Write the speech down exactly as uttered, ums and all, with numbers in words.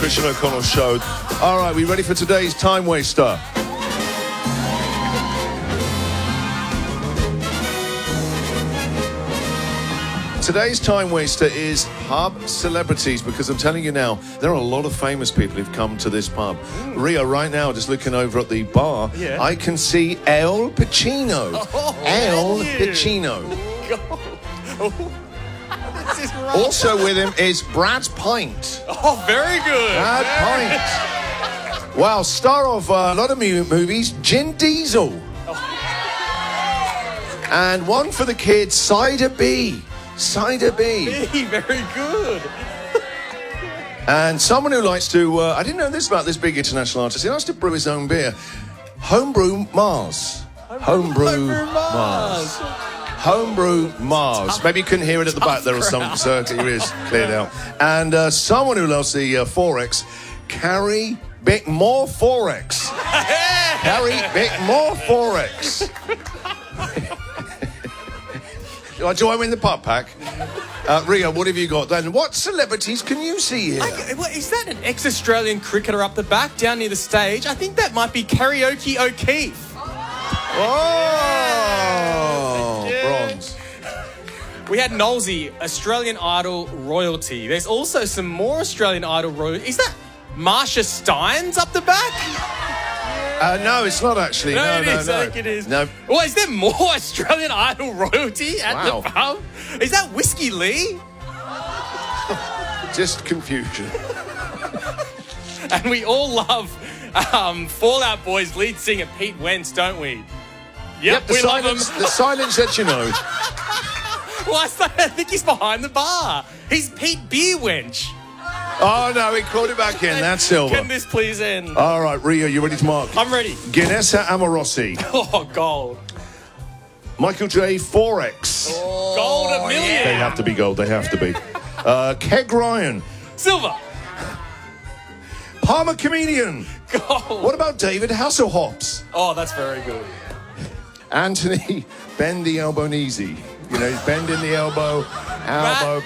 Christian O'Connell Show. All right, we ready for today's time waster? Today's time waster is pub celebrities, because I'm telling you now, there are a lot of famous people who've come to this pub. Mm. Rio, right now, just looking over at the bar, yeah. I can see Al Pacino. Oh, Al Pacino. This is right. Also with him is Brad Pint. Oh, very good. Brad very Pint. Wow, star of uh, a lot of movies, Vin Diesel. Oh. And one for the kids, Cider B. Cider B. B. Very good. And someone who likes to, uh, I didn't know this about this big international artist, he likes to brew his own beer. Homebrew Mars. Homebrew, Homebrew Mars. Mars. Homebrew Mars. Maybe you couldn't hear it at the back there or something, so your ears cleared out. And uh, someone who loves the uh, Forex, Carrie Bickmore Forex. Carrie Bickmore Forex. Do I win the pub pack? Uh, Rio, what have you got then? What celebrities can you see here? I, well, is that an ex-Australian cricketer up the back, down near the stage? I think that might be Karaoke O'Keefe. Oh, yeah. Bronze. We had Nolsey, Australian Idol royalty. There's also some more Australian Idol royalty. Is that Marsha Steins up the back? Uh, no, it's not actually. No, no, it no, is. no. I think it is. No. Well, is there more Australian Idol royalty at Wow. the pub? Is that Whiskey Lee? Just confusion. And we all love um, Fall Out Boy's lead singer Pete Wentz, don't we? Yep, yep the we silence, love him. The silence that you know. Well, I think he's behind the bar. He's Pete Beer Wench. Oh, no, he called it back in. That's silver. Can this please end? All right, Rio, you ready to mark? I'm ready. Guinnessa Amorossi. Oh, gold. Michael J. Forex. Oh, gold a million. Yeah. They have to be gold. They have to be. Uh, Keg Ryan. Silver. Palmer Comedian. Gold. What about David Hasselhoffs? Oh, that's very good. Anthony Bend the Elbow Easy. You know, he's bending the elbow, elbow.